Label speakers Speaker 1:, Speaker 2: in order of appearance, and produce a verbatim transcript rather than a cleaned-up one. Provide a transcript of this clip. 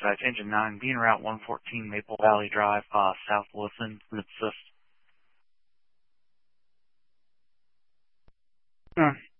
Speaker 1: Dispatch, Engine nine, being Route one fourteen Maple Valley Drive, uh, South Wilson, mid-assist.
Speaker 2: Uh,